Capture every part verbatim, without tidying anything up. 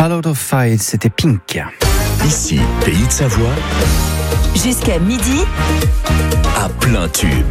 A Lot of Fight, c'était Pink. Ici, Pays de Savoie, jusqu'à midi, à plein tube.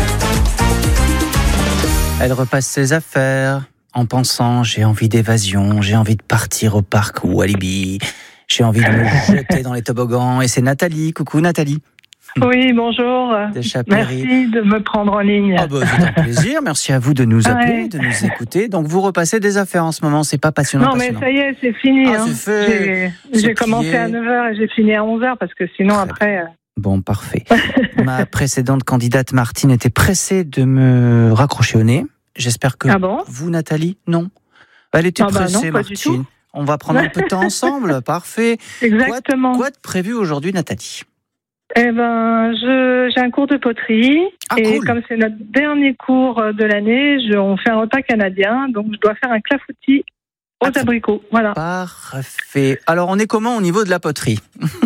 Elle repasse ses affaires en pensant « j'ai envie d'évasion, j'ai envie de partir au parc Walibi, j'ai envie de me jeter dans les toboggans » et c'est Nathalie. Coucou Nathalie. Oui, bonjour. Merci de me prendre en ligne. Oh bah, c'est un plaisir. Merci à vous de nous appeler, ouais. de nous écouter. Donc, vous repassez des affaires en ce moment. C'est pas passionnant. Non, passionnant. mais ça y est, c'est fini. Ah, hein. c'est fait. J'ai, j'ai commencé à neuf heures et j'ai fini à onze heures parce que sinon, Très après. Euh... Bon, parfait. Ma précédente candidate, Martine, était pressée de me raccrocher au nez. J'espère que ah bon vous, Nathalie, non. Elle était ah bah pressée, non, Martine. On va prendre un peu de temps ensemble. Parfait. Exactement. Quoi de, quoi de prévu aujourd'hui, Nathalie ? Eh ben, je, j'ai un cours de poterie ah, et cool. comme c'est notre dernier cours de l'année, je, on fait un repas canadien, donc je dois faire un clafoutis aux ah, abricots. Voilà. Parfait. Alors, on est comment au niveau de la poterie ?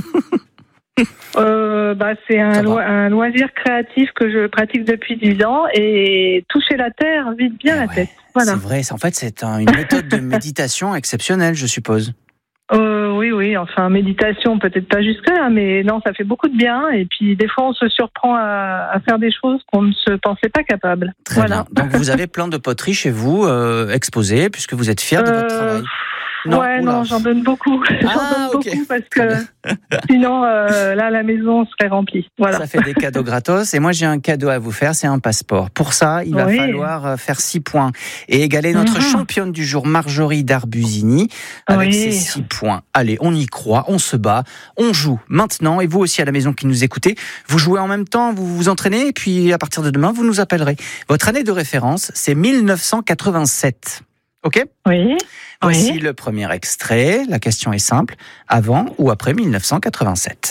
euh, bah, c'est un, lo- un loisir créatif que je pratique depuis dix ans et toucher la terre vide bien eh la ouais, tête. Voilà. C'est vrai. En fait, c'est un, une méthode de méditation exceptionnelle, je suppose. Euh, oui, oui, enfin, méditation, peut-être pas jusque-là, mais non, ça fait beaucoup de bien. Et puis, des fois, on se surprend à, à faire des choses qu'on ne se pensait pas capable. Très voilà. bien. Donc, vous avez plein de poteries chez vous, euh, exposées, puisque vous êtes fiers de euh, votre travail. Non, ouais, Oula. non, j'en donne beaucoup. Ah, j'en donne okay. beaucoup parce que sinon, euh, là, la maison serait remplie. Voilà. Ça fait des cadeaux gratos. Et moi, j'ai un cadeau à vous faire, c'est un passeport. Pour ça, il va oui. falloir faire six points et égaler notre mm-hmm. championne du jour, Marjorie Darbusini, avec oui. ses six points. Allez, on y croit, on se bat, on joue maintenant. Et vous aussi, à la maison qui nous écoutez, vous jouez en même temps, vous vous entraînez, et puis à partir de demain, vous nous appellerez. Votre année de référence, c'est dix-neuf cent quatre-vingt-sept. Ok ? Oui. Voici oui. le premier extrait. La question est simple. Avant ou après dix-neuf cent quatre-vingt-sept ?